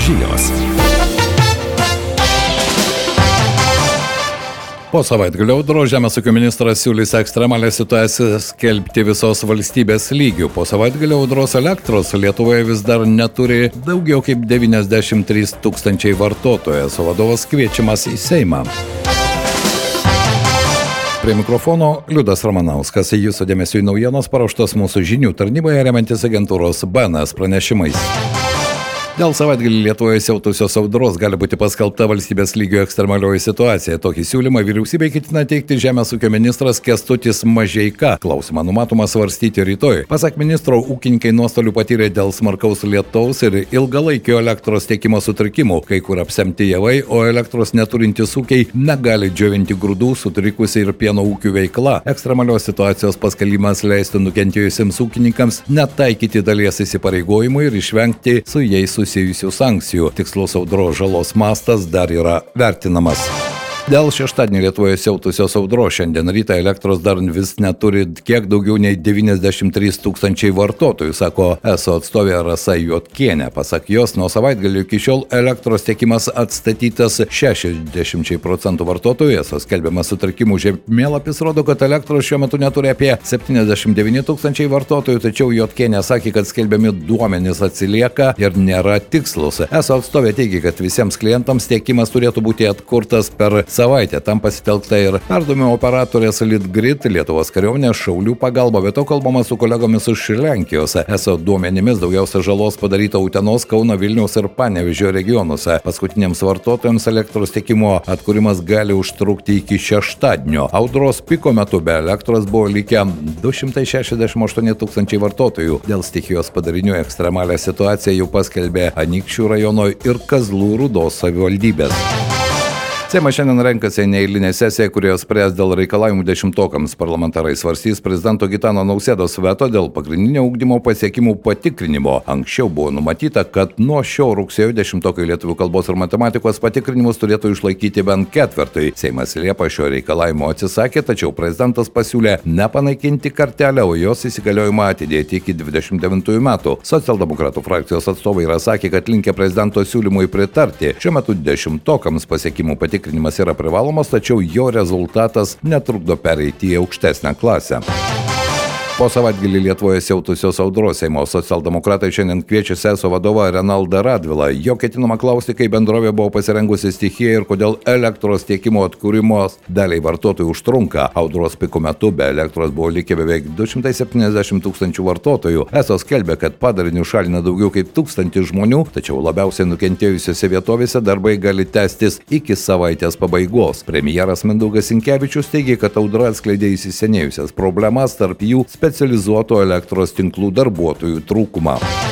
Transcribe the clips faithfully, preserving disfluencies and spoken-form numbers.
Žinios. Po savaitgalio audros žemės ūkio ministras siūlys ekstremalią situaciją skelbti visos valstybės lygių. Po savaitgalio audros elektros Lietuvoje vis dar neturi daugiau kaip devyniasdešimt trys tūkstančiai vartotojas, o vadovas kviečiamas į Seimą. Prie mikrofono Liudas Ramanauskas. Jūsų dėmesio į naujienos paruoštos mūsų žinių tarnyboje remiantis agentūros B N S pranešimais. Dėl savaitgalį Lietuvoje siautusios audros gali būti paskelbta valstybės lygio ekstremalioji situacija. Tokį siūlymą vyriausybei ketina teikti žemės ūkio ministras Kęstutis Mažeika. Klausimą numatoma svarstyti rytoj. Pasak ministro, ūkininkai nuostolių patyrė dėl smarkaus lietaus ir ilgalaikio elektros tiekimo sutrikimų. Kai kur apsemti javai, o elektros neturintys ūkiai negali džiovinti grūdų, sutrikusi ir pieno ūkių veikla. Ekstremalios situacijos paskelbimas leistų nukentėjusiems ūkininkams netaikyti dalies įsipareigojimų ir išvengti su jais susijusių susijusių sankcijų. Tikslus audros žalos mastas dar yra vertinamas. Dėl šeštadienį Lietuvoje siautusios audros šiandien rytą elektros dar vis neturi kiek daugiau nei devyniasdešimt trys tūkstančiai vartotojų, sako eso atstovė Rasa Juodkienė. Pasak jos, nuo savaitgalio iki šiol elektros tiekimas atstatytas šešiasdešimčiai procentų vartotojų. Eso skelbiamas sutrikimų žemėlapis rodo, kad elektros šiuo metu neturi apie septyniasdešimt devyni tūkstančiai vartotojų, tačiau Juodkienė sakė, kad skelbiami duomenys atsilieka ir nėra tikslus. Eso atstovė teigia, kad visiems klientams tiekimas turėtų būti atkurtas per savaitę. Tam pasitelkta ir perdavimo operatorės Litgrid, Lietuvos kariuomenės šaulių pagalba, bet to kalbama su kolegomis iš Lenkijos. Eso duomenimis daugiausia žalos padaryta Utenos, Kauno, Vilniaus ir Panevėžio regionuose. Paskutiniams vartotojams elektros tiekimo atkūrimas gali užtrukti iki šeštadienio. Audros piko metu be elektros buvo likę du šimtai šešiasdešimt aštuoni tūkstančiai vartotojų. Dėl stichijos padarinių ekstremalią situaciją jau paskelbė Anykščių rajono ir Kazlų Rūdos savivaldybės. Seimas šiandien renkasi neeilinę sesiją, kurioje spręs dėl reikalavimų dešimtokams. Parlamentarai svarstys prezidento Gitano Nausėdos veto dėl pagrindinio ugdymo pasiekimų patikrinimo. Anksčiau buvo numatyta, kad nuo šio rugsėjo dešimtokai lietuvių kalbos ir matematikos patikrinimus turėtų išlaikyti bent ketvirtai. Seimas Liepą šio reikalavimo atsisakė, tačiau prezidentas pasiūlė nepanaikinti kartelę, o jos įsigaliojimą atidėti iki dvidešimt devintųjų metų. Socialdemokratų frakcijos atstovai yra sakę, kad linkę prezidento siūlymui pritarti. Šiuo metu dešimtokams pasiekimų patikrinimas Tikrinimas yra privalomas, tačiau jo rezultatas netrukdo pereiti į aukštesnę klasę. Po savaitgalį Lietuvoje siautusios audros Seimo socialdemokratai šiandien kviečia eso vadovą Renaldą Radvilą. Jo ketinama klausti, kaip bendrovė buvo pasirengusi stichijai ir kodėl elektros tiekimo atkūrimo daliai vartotojų užtrunka. Audros piko metu be elektros buvo likę beveik du šimtai septyniasdešimt tūkstančių vartotojų. Eso skelbia, kad padarinių šalina daugiau kaip tūkstantį žmonių, tačiau labiausiai nukentėjusiose vietovėse darbai gali tęstis iki savaitės pabaigos. Premjeras Mindaugas Sinkevičius teigia, kad audra atskleidė įsisenėjusias problemas, tarp jų specializuotų elektros tinklų darbuotojų trūkumą.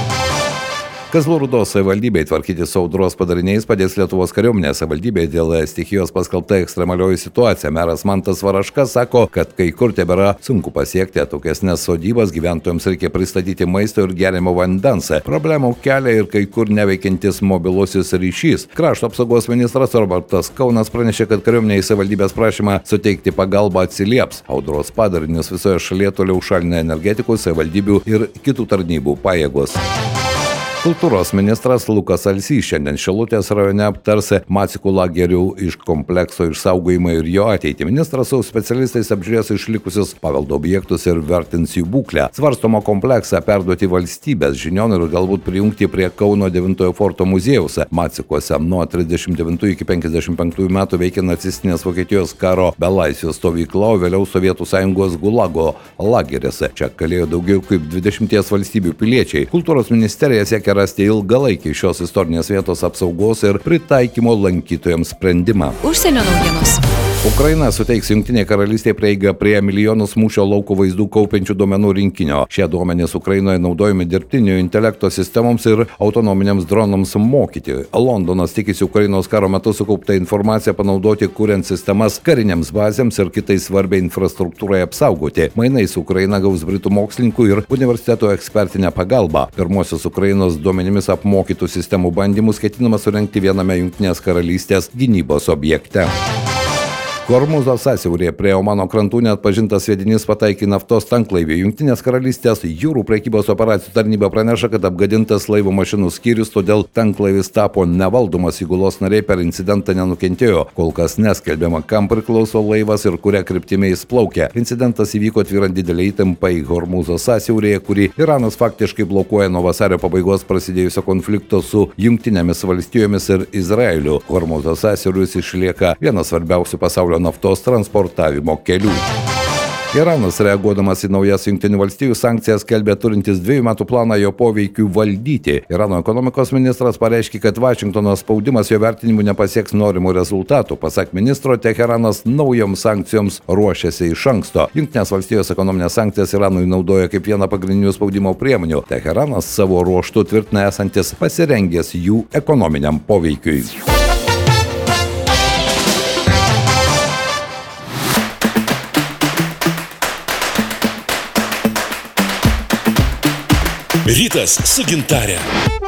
Kazlų Rūdos savivaldybei tvarkyti su audros padariniais padės Lietuvos kariuomenės. Savivaldybėje dėl stichijos paskelbta ekstremalioji situacija. Meras Mantas Varaška sako, kad kai kur tebėra sunku pasiekti atokesnes sodybas, gyventojams reikia pristatyti maisto ir geriamo vandens. Problemų kelia ir kai kur neveikiantis mobilusis ryšys. Krašto apsaugos ministras Robertas Kaunas pranešė, kad kariuomenė į savivaldybės prašymą suteikti pagalbą atsilieps. Audros padarinius visoje šalyje toliau šalina energetikos, savivaldybių ir kitų tarnybų pajėgos. Kultūros ministras Lukas Alsys šiandien Šilutės rajone aptars Macikų lagerių iš komplekso išsaugojimą ir jo ateitį. Ministras su specialistais apžiūrės išlikusius paveldo objektus ir vertins jų būklę. Svarstoma kompleksą perduoti valstybės žinion ir galbūt prijungti prie Kauno devintojo forto muziejaus. Macikuose nuo trisdešimt devintųjų iki penkiasdešimt penktųjų metų veikia nacistinės Vokietijos karo belaisvių stovykla, o vėliau Sovietų sąjungos Gulago lageris. Čia kalėjo daugiau kaip dvidešimties valstybių piliečiai. Kultūros ministerija siekia rasti ilgalaikį šios istorinės vietos apsaugos ir pritaikymo lankytojams sprendimą. Užsienio naujienos. Ukraina suteiks Jungtinei karalystei prieigą prie milijonus mūšio lauko vaizdų kaupiančių duomenų rinkinio. Šie duomenys Ukrainoje naudojami dirbtinio intelekto sistemoms ir autonominiams dronams mokyti. Londonas tikisi Ukrainos karo metu sukauptą informaciją panaudoti, kuriant sistemas kariniams bazėms ir kitai svarbiai infrastruktūrai apsaugoti. Mainais Ukraina gaus britų mokslininkų ir universiteto ekspertinę pagalbą. Pirmosios Ukrainos duomenimis apmokytų sistemų bandymus ketinama surengti viename Jungtinės karalystės gynybos objekte. Hormūzo sąsiauryje prie Omano krantų neatpažintas sviedinys pataikė naftos tanklaivį. Jungtinės karalystės jūrų prekybos operacijų tarnyba praneša, kad apgadintas laivo mašinų skyrius, todėl tanklaivis tapo nevaldomas, įgulos nariai per incidentą nenukentėjo. Kol kas neskelbiama, kam priklauso laivas ir kuria kryptimi jis plaukia. Incidentas įvyko tvyrant didelį įtampą į Hormūzo sąsiauryje, kurį Iranas faktiškai blokuoja nuo vasario pabaigos prasidėjusio konflikto su Jungtinėmis valstijomis ir Izraeliu. Hormūzo sąsiauris išlieka vienas svarbiausių pasaulio naftos transportavimo kelių. Iranas, reaguodamas į naujas Jungtinių valstijų sankcijas, skelbė turintis dviejų metų planą jo poveikiui valdyti. Irano ekonomikos ministras pareiškė, kad Vašingtono spaudimas jo vertinimu nepasieks norimų rezultatų. Pasak ministro, Teheranas naujoms sankcijoms ruošiasi iš anksto. Jungtinės valstijos ekonominės sankcijas Iranui naudoja kaip vieną pagrindinių spaudimo priemonių. Teheranas savo ruožtu tvirtina esantis pasirengęs jų ekonominiam poveikiui. Rytas su gintare.